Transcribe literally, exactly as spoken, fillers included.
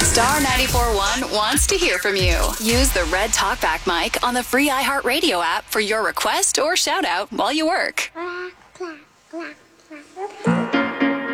Star ninety-four point one wants to hear from you. Use the red talkback mic on the free iHeartRadio app for your request or shout out while you work.